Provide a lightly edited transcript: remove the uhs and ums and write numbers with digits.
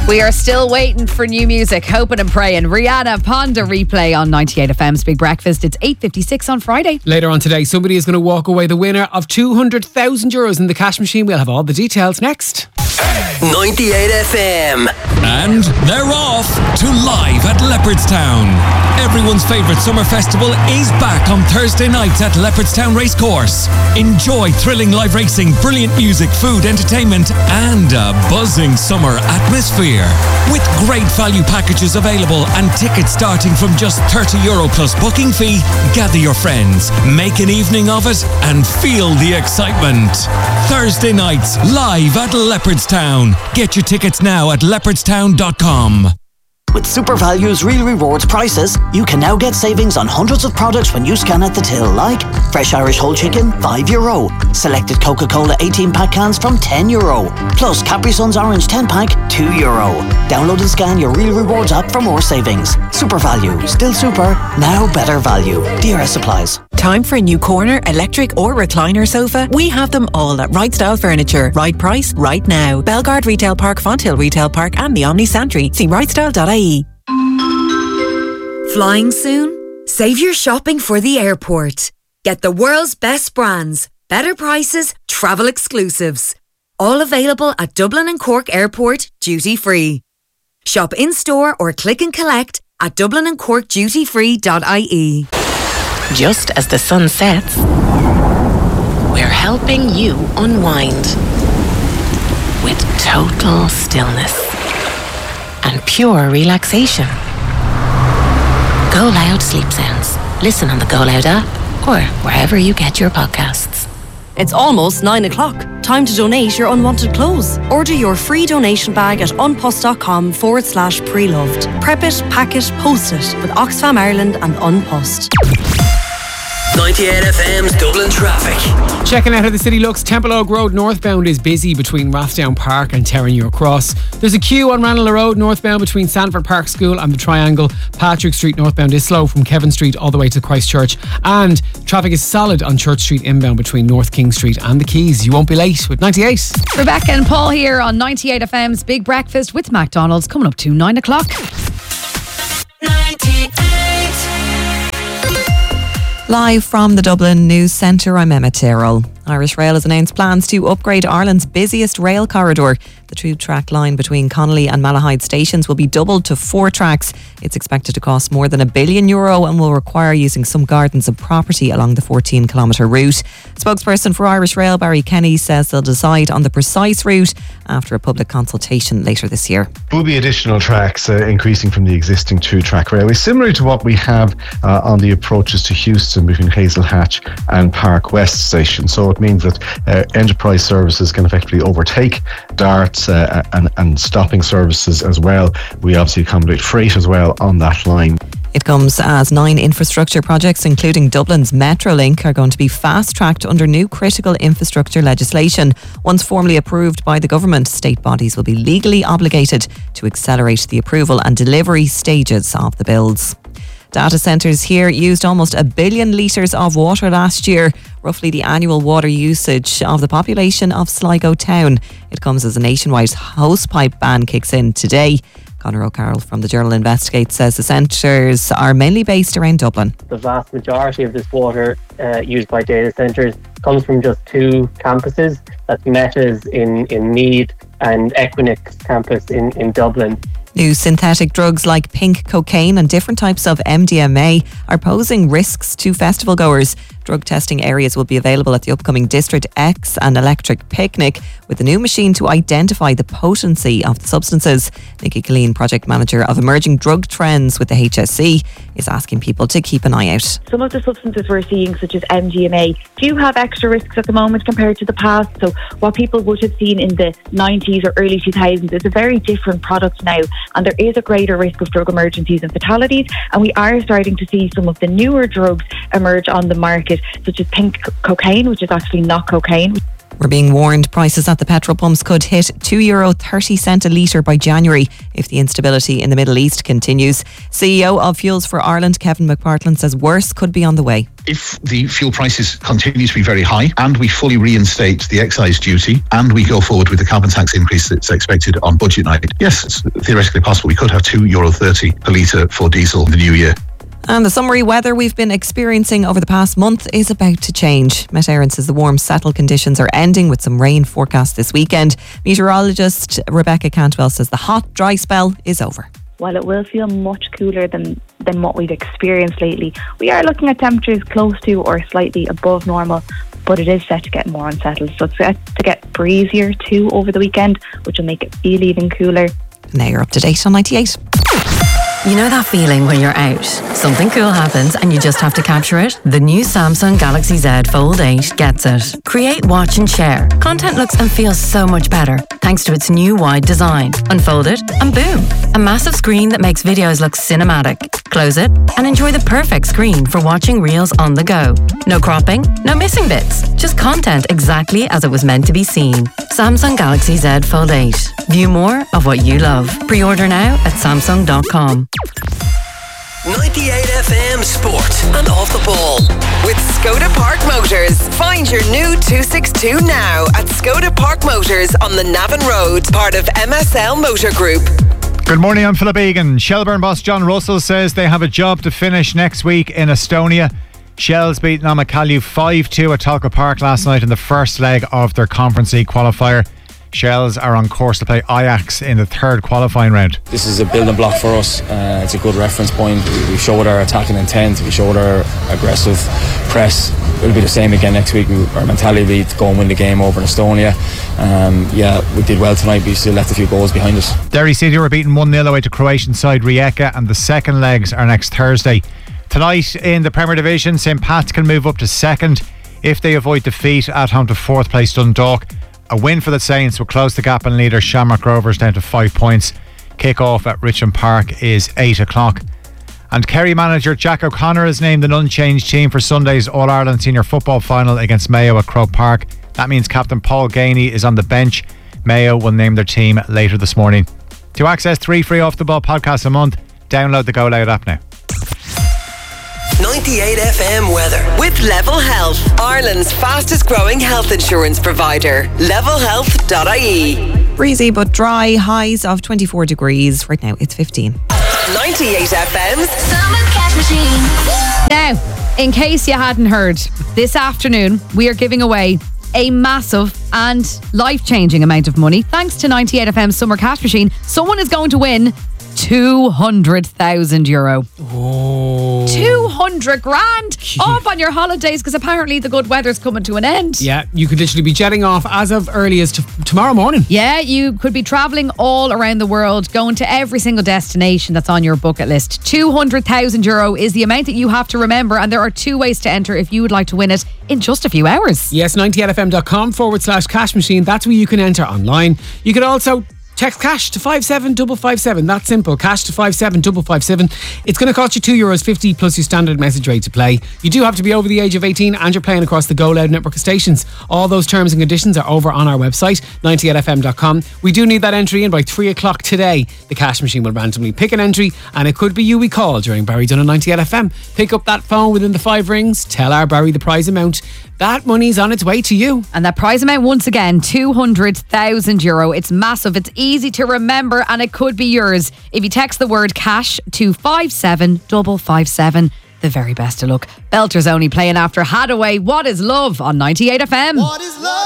We are still waiting for new music, hoping and praying. Rihanna, Panda replay on 98FM's Big Breakfast. It's 8:56 on Friday. Later on today, somebody is going to walk away the winner of €200,000 in the cash machine. We'll have all the details next. 98FM. And they're off to Live at Leopardstown. Everyone's favourite summer festival is back on Thursday nights at Leopardstown Racecourse. Enjoy thrilling live racing, brilliant music, food, entertainment and a buzzing summer atmosphere. With great value packages available and tickets starting from just €30 plus booking fee, gather your friends, make an evening of it and feel the excitement. Thursday nights, live at Leopardstown. Get your tickets now at leopardstown.com. With SuperValue's Real Rewards prices, you can now get savings on hundreds of products when you scan at the till, like fresh Irish whole chicken, €5. Selected Coca-Cola 18-pack cans from €10. Plus Capri Sun's Orange 10-pack, €2. Download and scan your Real Rewards app for more savings. SuperValue, still super, now better value. DRS supplies. Time for a new corner, electric or recliner sofa? We have them all at Right Style Furniture. Right price, right now. Belgard Retail Park, Fonthill Retail Park and the Omni Santry. See rightstyle.ie. Flying soon? Save your shopping for the airport. Get the world's best brands, better prices, travel exclusives. All available at Dublin and Cork Airport, duty free. Shop in-store or click and collect at dublinandcorkdutyfree.ie. Just as the sun sets, we're helping you unwind with total stillness and pure relaxation. Go Loud Sleep Sounds. Listen on the Go Loud app or wherever you get your podcasts. It's almost 9 o'clock. Time to donate your unwanted clothes. Order your free donation bag at unpost.com/preloved. Prep it, pack it, post it with Oxfam Ireland and Unpost. 98FM's Dublin traffic. Checking out how the city looks. Temple Oak Road northbound is busy between Rathdown Park and Terranure Cross. There's a queue on Ranelagh Road northbound between Sanford Park School and the Triangle. Patrick Street northbound is slow from Kevin Street all the way to Christchurch. And traffic is solid on Church Street inbound between North King Street and the Quays. You won't be late with 98. Rebecca and Paul here on 98FM's Big Breakfast with McDonald's, coming up to 9 o'clock. 98. Live from the Dublin News Centre, I'm Emma Tyrrell. Irish Rail has announced plans to upgrade Ireland's busiest rail corridor. The two-track line between Connolly and Malahide stations will be doubled to 4 tracks. It's expected to cost more than €1 billion and will require using some gardens and property along the 14-kilometre route. Spokesperson for Irish Rail, Barry Kenny, says they'll decide on the precise route after a public consultation later this year. There will be additional tracks increasing from the existing 2-track railway, similar to what we have on the approaches to Houston between Hazel Hatch and Park West Station. So it means that enterprise services can effectively overtake DARTs and stopping services as well. We obviously accommodate freight as well on that line. It comes as 9 infrastructure projects, including Dublin's Metrolink, are going to be fast-tracked under new critical infrastructure legislation. Once formally approved by the government, state bodies will be legally obligated to accelerate the approval and delivery stages of the builds. Data centres here used almost 1 billion litres of water last year, roughly the annual water usage of the population of Sligo town. It comes as a nationwide hosepipe ban kicks in today. Conor O'Carroll from the Journal Investigate says the centres are mainly based around Dublin. The vast majority of this water used by data centres comes from just 2 campuses. That's Meta's in Meath and Equinix campus in Dublin. New synthetic drugs like pink cocaine and different types of MDMA are posing risks to festival goers. Drug testing areas will be available at the upcoming District X and Electric Picnic with a new machine to identify the potency of the substances. Nikki Killeen, Project Manager of Emerging Drug Trends with the HSE, is asking people to keep an eye out. Some of the substances we're seeing, such as MDMA, do have extra risks at the moment compared to the past. So what people would have seen in the 90s or early 2000s is a very different product now, and there is a greater risk of drug emergencies and fatalities, and we are starting to see some of the newer drugs emerge on the market, such as pink cocaine, which is actually not cocaine. We're being warned prices at the petrol pumps could hit €2.30 a litre by January if the instability in the Middle East continues. CEO of Fuels for Ireland, Kevin McPartland, says worse could be on the way. If the fuel prices continue to be very high and we fully reinstate the excise duty and we go forward with the carbon tax increase that's expected on budget night, yes, it's theoretically possible we could have €2.30 per litre for diesel in the new year. And the summery weather we've been experiencing over the past month is about to change. Met Éireann says the warm, settled conditions are ending with some rain forecast this weekend. Meteorologist Rebecca Cantwell says the hot, dry spell is over. While it will feel much cooler than what we've experienced lately, we are looking at temperatures close to or slightly above normal, but it is set to get more unsettled. So it's set to get breezier too over the weekend, which will make it feel even cooler. Now you're up to date on 98. You know that feeling when you're out, something cool happens and you just have to capture it? The new Samsung Galaxy Z Fold 8 gets it. Create, watch and share. Content looks and feels so much better thanks to its new wide design. Unfold it and boom, a massive screen that makes videos look cinematic. Close it and enjoy the perfect screen for watching reels on the go. No cropping, no missing bits, just content exactly as it was meant to be seen. Samsung Galaxy Z Fold 8. View more of what you love. Pre-order now at Samsung.com. 98 FM Sport and Off the Ball. With Skoda Park Motors. Find your new 262 now at Skoda Park Motors on the Navan Road, part of MSL Motor Group. Good morning, I'm Philip Egan. Shelburne boss John Russell says they have a job to finish next week in Estonia. Shells beat Namakalu 5-2 at Talca Park last night in the first leg of their Conference League qualifier. Shells are on course to play Ajax in the third qualifying round. This is a building block for us. It's a good reference point. We showed our attacking intent. We showed our aggressive press. It'll be the same again next week. Our mentality will be to go and win the game over in Estonia. We did well tonight. We still left a few goals behind us. Derry City were beaten 1-0 away to Croatian side Rijeka, and the second legs are next Thursday. Tonight in the Premier Division, St Pat's can move up to second if they avoid defeat at home to fourth place Dundalk. A win for the Saints will close the gap in leader Shamrock Rovers down to 5 points. Kick-off at Richmond Park is 8 o'clock. And Kerry manager Jack O'Connor is named an unchanged team for Sunday's All-Ireland Senior Football Final against Mayo at Croke Park. That means captain Paul Gainey is on the bench. Mayo will name their team later this morning. To access 3 free Off the Ball podcasts a month, download the Go Loud app now. 98 FM weather with Level Health, Ireland's fastest growing health insurance provider. levelhealth.ie. Breezy but dry, highs of 24 degrees. Right now it's 15. 98 FM's Summer Cash Machine. Now, in case you hadn't heard, this afternoon we are giving away a massive and life-changing amount of money. Thanks to 98 FM's Summer Cash Machine, someone is going to win €200,000. Oh. 200 grand off on your holidays, because apparently the good weather's coming to an end. Yeah, you could literally be jetting off as of early as tomorrow morning. Yeah, you could be travelling all around the world, going to every single destination that's on your bucket list. €200,000 is the amount that you have to remember, and there are 2 ways to enter if you would like to win it in just a few hours. Yes, 98fm.com/cash machine. That's where you can enter online. You could also text cash to 57557. That's simple. Cash to 57557. It's going to cost you €2.50 plus your standard message rate to play. You do have to be over the age of 18 and you're playing across the Go Loud network of stations. All those terms and conditions are over on our website, 98fm.com. We do need that entry in by 3 o'clock today. The cash machine will randomly pick an entry, and it could be you we call during Barry Done on 98FM. Pick up that phone within the 5 rings. Tell our Barry the prize amount. That money's on its way to you. And that prize amount, once again, €200,000. It's massive, it's easy to remember, and it could be yours if you text the word cash to 57557. The very best of luck. Belters only playing after Hadaway. What is Love on 98 FM? What is love?